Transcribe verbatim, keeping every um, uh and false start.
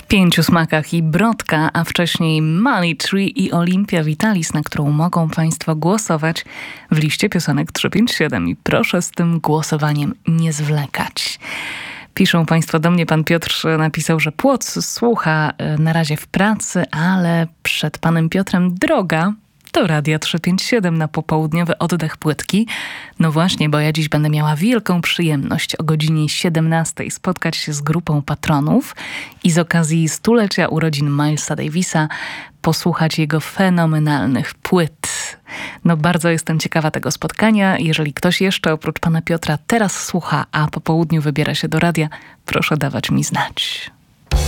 Pięciu smakach i Brodka, a wcześniej Money Tree i Olympia Vitalis, na którą mogą Państwo głosować w liście piosenek trzysta pięćdziesiąt siedem. I proszę z tym głosowaniem nie zwlekać. Piszą Państwo do mnie, pan Piotr napisał, że Płoc słucha na razie w pracy, ale przed panem Piotrem droga do Radia trzysta pięćdziesiąt siedem na popołudniowy oddech płytki. No właśnie, bo ja dziś będę miała wielką przyjemność o godzinie siedemnastej spotkać się z grupą patronów i z okazji stulecia urodzin Milesa Davisa posłuchać jego fenomenalnych płyt. No bardzo jestem ciekawa tego spotkania. Jeżeli ktoś jeszcze oprócz pana Piotra teraz słucha, a po południu wybiera się do radia, proszę dawać mi znać.